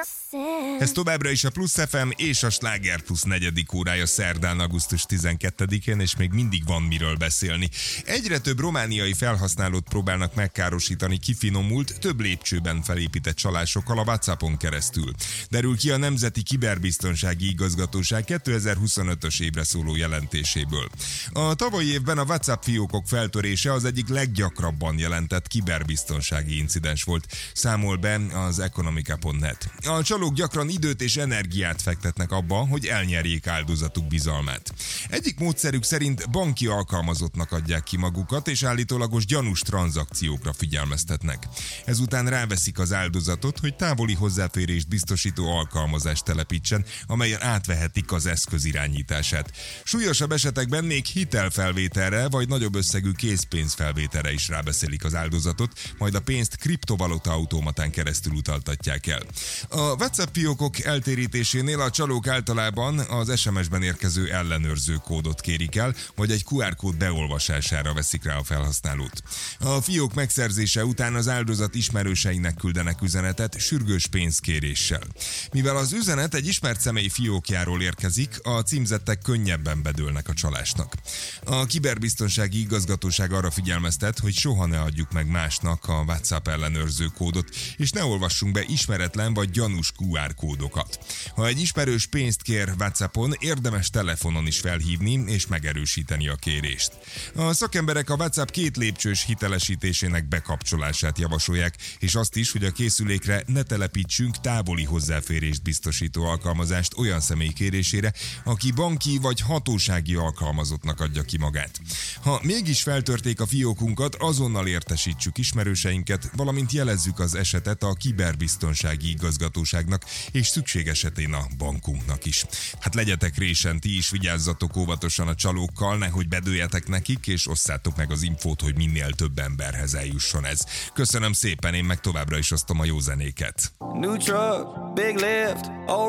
Ez továbbra is a Plusz FM és a Sláger Plusz 4. órája szerdán, augusztus 12-én, és még mindig van miről beszélni. Egyre több romániai felhasználót próbálnak megkárosítani kifinomult, több lépcsőben felépített csalásokkal a WhatsAppon keresztül. Derül ki a Nemzeti Kiberbiztonsági Igazgatóság 2025-ös évre szóló jelentéséből. A tavalyi évben a WhatsApp fiókok feltörése az egyik leggyakrabban jelentett kiberbiztonsági incidens volt, számol be az Economica.net. A csalók gyakran időt és energiát fektetnek abba, hogy elnyerjék áldozatuk bizalmát. Egyik módszerük szerint banki alkalmazottnak adják ki magukat, és állítólagos gyanús tranzakciókra figyelmeztetnek. Ezután ráveszik az áldozatot, hogy távoli hozzáférést biztosító alkalmazást telepítsen, amelyen átvehetik az eszköz irányítását. Súlyosabb esetekben még hitelfelvételre vagy nagyobb összegű készpénzfelvételre is rábeszélik az áldozatot, majd a pénzt kriptovaluta automatán keresztül utaltatják el. A WhatsApp fiókok eltérítésénél a csalók általában az SMS-ben érkező ellenőrző kódot kérik el, vagy egy QR kód beolvasására veszik rá a felhasználót. A fiók megszerzése után az áldozat ismerőseinek küldenek üzenetet sürgős pénzkéréssel. Mivel az üzenet egy ismert személy fiókjáról érkezik, a címzettek könnyebben bedőlnek a csalásnak. A Kiberbiztonsági Igazgatóság arra figyelmeztet, hogy soha ne adjuk meg másnak a WhatsApp ellenőrző kódot, és ne olvassunk be ismeretlen vagy gyanús QR kódokat. Ha egy ismerős pénzt kér WhatsAppon, érdemes telefonon is felhívni és megerősíteni a kérést. A szakemberek a WhatsApp 2 lépcsős hitelesítésének bekapcsolását javasolják, és azt is, hogy a készülékre ne telepítsünk távoli hozzáférést biztosító alkalmazást olyan személy kérésére, aki banki vagy hatósági alkalmazottnak adja ki magát. Ha mégis feltörték a fiókunkat, azonnal értesítsük ismerőseinket, valamint jelezzük az esetet a Kiberbiztonsági Igazgatóságnak, és szükség esetén a bankunknak is. Hát legyetek résen, ti is vigyázzatok óvatosan a csalókkal, nehogy bedőljetek nekik, és osszátok meg az infót, hogy minél több emberhez eljusson ez. Köszönöm szépen, én meg továbbra is osztom a jó zenéket. New truck, big lift,